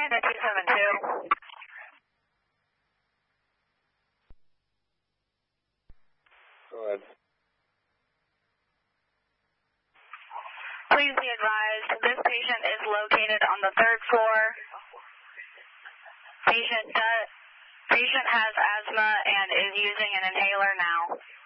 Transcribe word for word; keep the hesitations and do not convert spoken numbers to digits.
Panda two seven two. Go ahead. Please be advised, this patient is located on the third floor. Patient, does, patient has asthma and is using an inhaler now.